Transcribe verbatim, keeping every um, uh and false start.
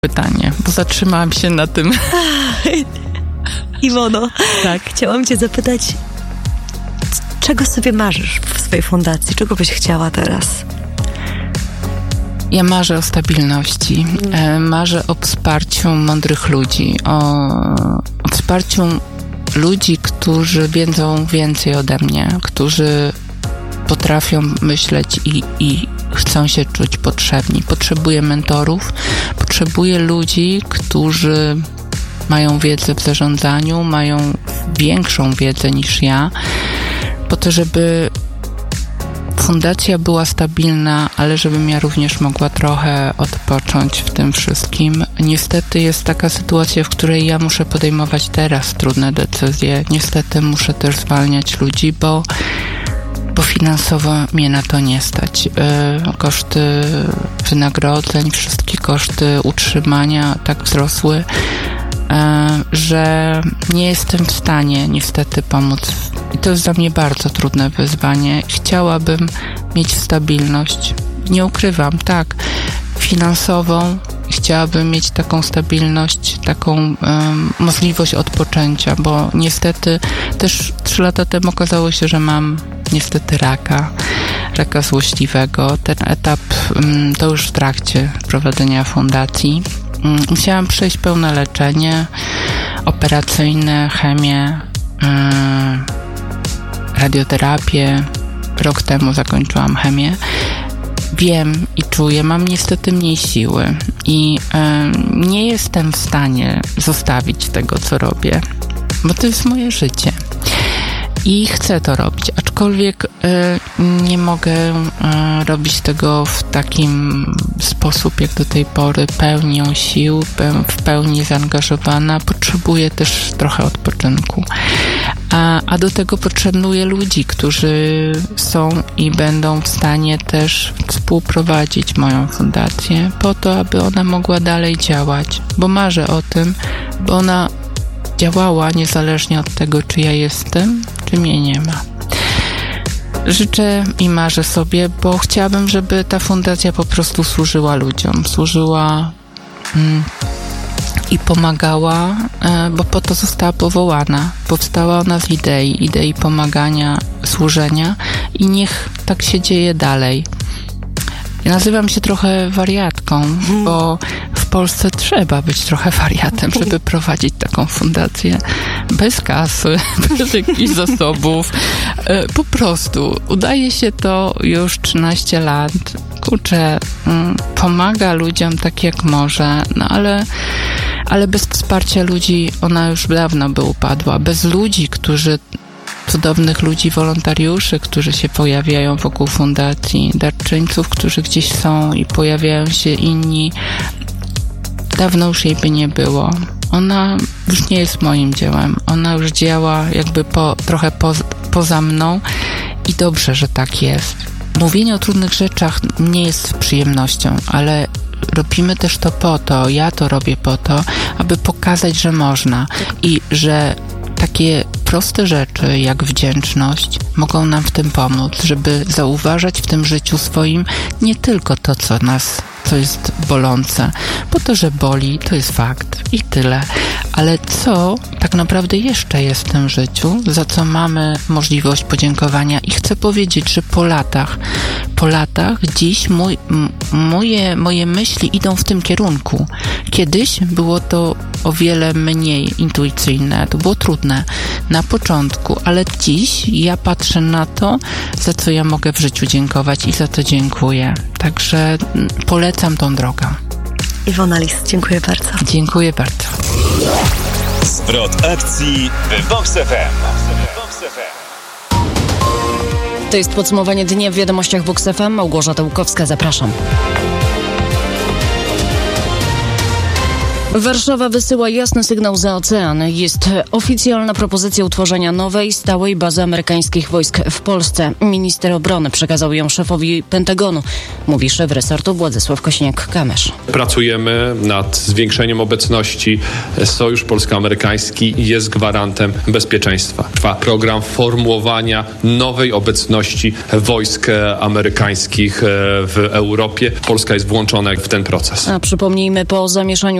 pytanie, bo zatrzymałam się na tym. Iwono, tak. Chciałam cię zapytać, czego sobie marzysz w swojej fundacji? Czego byś chciała teraz? Ja marzę o stabilności, mm. marzę o wsparciu mądrych ludzi, o, o wsparciu ludzi, którzy wiedzą więcej ode mnie, którzy potrafią myśleć i, i chcą się czuć potrzebni. Potrzebuję mentorów, potrzebuję ludzi, którzy mają wiedzę w zarządzaniu, mają większą wiedzę niż ja, po to, żeby fundacja była stabilna, ale żebym ja również mogła trochę odpocząć w tym wszystkim. Niestety jest taka sytuacja, w której ja muszę podejmować teraz trudne decyzje. Niestety muszę też zwalniać ludzi, bo, bo finansowo mnie na to nie stać. Yy, koszty wynagrodzeń, wszystkie koszty utrzymania tak wzrosły, że nie jestem w stanie niestety pomóc. I to jest dla mnie bardzo trudne wyzwanie. Chciałabym mieć stabilność. Nie ukrywam, tak, finansową. Chciałabym mieć taką stabilność, taką um, możliwość odpoczęcia, bo niestety też trzy lata temu okazało się, że mam niestety raka, raka złośliwego. Ten etap um, to już w trakcie prowadzenia fundacji. Musiałam przejść pełne leczenie operacyjne, chemię, yy, radioterapię. Rok temu zakończyłam chemię. Wiem i czuję, mam niestety mniej siły i yy, nie jestem w stanie zostawić tego, co robię, bo to jest moje życie. I chcę to robić, aczkolwiek y, nie mogę y, robić tego w takim sposób, jak do tej pory, pełnią sił, pe- w pełni zaangażowana. Potrzebuję też trochę odpoczynku. A, a do tego potrzebuję ludzi, którzy są i będą w stanie też współprowadzić moją fundację po to, aby ona mogła dalej działać, bo marzę o tym, bo ona działała niezależnie od tego, czy ja jestem, czy mnie nie ma. Życzę i marzę sobie, bo chciałabym, żeby ta fundacja po prostu służyła ludziom, służyła mm, i pomagała, e, bo po to została powołana. Powstała ona z idei, idei pomagania, służenia i niech tak się dzieje dalej. Ja nazywam się trochę wariatką, bo w Polsce trzeba być trochę wariatem, żeby prowadzić taką fundację bez kasy, bez jakichś zasobów. Po prostu udaje się to już trzynaście lat. Kurczę, pomaga ludziom tak jak może, no ale, ale bez wsparcia ludzi ona już dawno by upadła. Bez ludzi, którzy cudownych ludzi, wolontariuszy, którzy się pojawiają wokół fundacji, darczyńców, którzy gdzieś są i pojawiają się inni. Dawno już jej by nie było. Ona już nie jest moim dziełem. Ona już działa jakby po, trochę po, poza mną i dobrze, że tak jest. Mówienie o trudnych rzeczach nie jest przyjemnością, ale robimy też to po to, ja to robię po to, aby pokazać, że można i że takie proste rzeczy jak wdzięczność mogą nam w tym pomóc, żeby zauważać w tym życiu swoim nie tylko to, co nas, co jest bolące, bo to, że boli, to jest fakt i tyle, ale co tak naprawdę jeszcze jest w tym życiu, za co mamy możliwość podziękowania i chcę powiedzieć, że po latach, po latach dziś mój, m, moje, moje myśli idą w tym kierunku. Kiedyś było to o wiele mniej intuicyjne, to było trudne na początku, ale dziś ja patrzę na to, za co ja mogę w życiu dziękować i za to dziękuję. Także polecam tą drogę. Iwona Lis, dziękuję bardzo. Dziękuję bardzo. Zwrot akcji w Vox F M. To jest podsumowanie dnia w wiadomościach Vox F M. Małgorzata Łukowska, zapraszam. Warszawa wysyła jasny sygnał za ocean. Jest oficjalna propozycja utworzenia nowej, stałej bazy amerykańskich wojsk w Polsce. Minister obrony przekazał ją szefowi Pentagonu, mówi szef resortu Władysław Kosiniak-Kamysz. Pracujemy nad zwiększeniem obecności. Sojusz polsko-amerykański jest gwarantem bezpieczeństwa. Trwa program formułowania nowej obecności wojsk amerykańskich w Europie. Polska jest włączona w ten proces. A przypomnijmy, po zamieszaniu